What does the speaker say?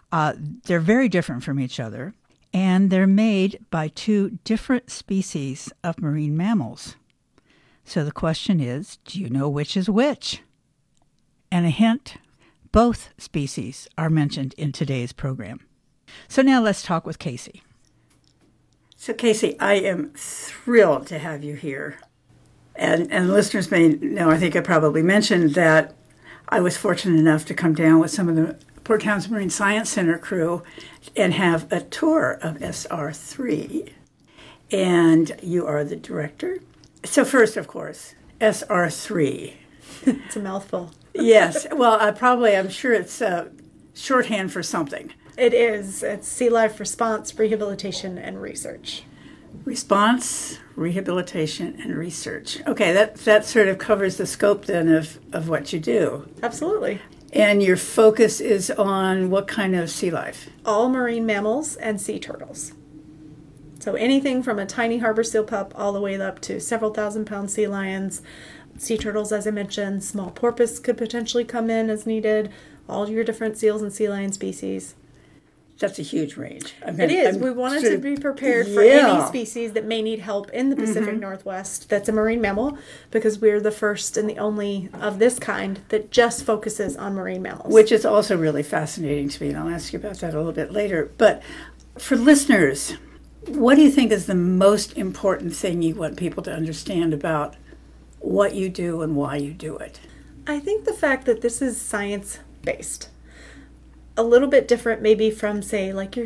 They're very different from each other, and they're made by two different species of marine mammals. So the question is, do you know which is which? And a hint, both species are mentioned in today's program. So now let's talk with Casey. So Casey, I am thrilled to have you here. And listeners may know, I think I probably mentioned that I was fortunate enough to come down with some of the Port Townsend Marine Science Center crew and have a tour of SR3. And you are the director. So first, of course, SR3. It's a mouthful. Yes. Well, I'm sure it's shorthand for something. It is. It's Sea Life Response, Rehabilitation, and Research. Response, rehabilitation, and research. Okay, that sort of covers the scope then of what you do. Absolutely. And your focus is on what kind of sea life? All marine mammals and sea turtles. So anything from a tiny harbor seal pup all the way up to several thousand-pound sea lions, sea turtles, as I mentioned, small porpoise could potentially come in as needed, all your different seals and sea lion species. That's a huge range. It is. We wanted to be prepared for any species that may need help in the Pacific Northwest that's a marine mammal, because we're the first and the only of this kind that just focuses on marine mammals. Which is also really fascinating to me, and I'll ask you about that a little bit later. But for listeners, what do you think is the most important thing you want people to understand about what you do and why you do it? I think the fact that this is science-based. A little bit different maybe from, say, like your